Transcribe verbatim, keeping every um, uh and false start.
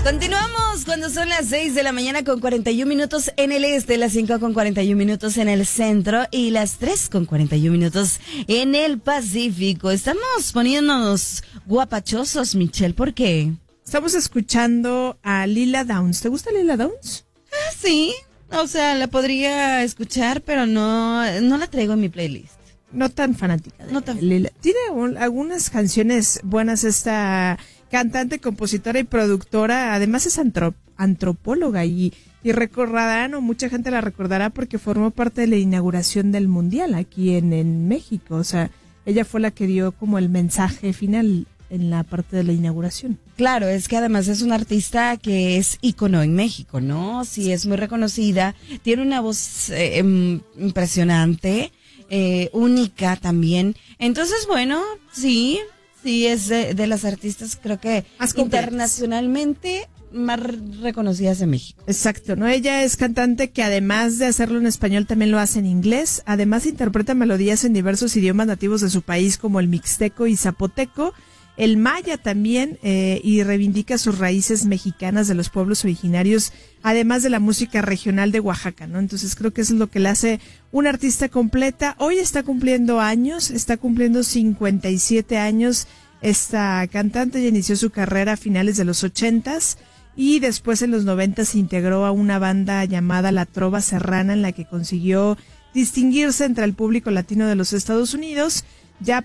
Continuamos cuando son las seis de la mañana con cuarenta y un minutos en el este, las cinco con cuarenta y un minutos en el centro y las tres con cuarenta y un minutos en el Pacífico. Estamos poniéndonos guapachosos, Michelle, ¿por qué? Estamos escuchando a Lila Downs. ¿Te gusta Lila Downs? Ah, sí. O sea, la podría escuchar, pero no, no la traigo en mi playlist. No tan fanática de no tan... Lila. Tiene un, algunas canciones buenas esta cantante, compositora y productora. Además es antrop, antropóloga y, y recordarán, o mucha gente la recordará porque formó parte de la inauguración del Mundial aquí en, en México. O sea, ella fue la que dio como el mensaje final en la parte de la inauguración. Claro, es que además es una artista que es ícono en México, ¿no? Sí, es muy reconocida, tiene una voz eh, impresionante, eh, única también. Entonces, bueno, sí, sí es de, de las artistas, creo que internacionalmente más reconocidas en México. Exacto, ¿no? Ella es cantante que además de hacerlo en español también lo hace en inglés. Además interpreta melodías en diversos idiomas nativos de su país como el mixteco y zapoteco, el maya también, eh, y reivindica sus raíces mexicanas de los pueblos originarios, además de la música regional de Oaxaca, ¿no? Entonces creo que eso es lo que le hace una artista completa. Hoy está cumpliendo años, está cumpliendo cincuenta y siete años esta cantante. Ya inició su carrera a finales de los ochentas y después en los noventas se integró a una banda llamada La Trova Serrana, en la que consiguió distinguirse entre el público latino de los Estados Unidos.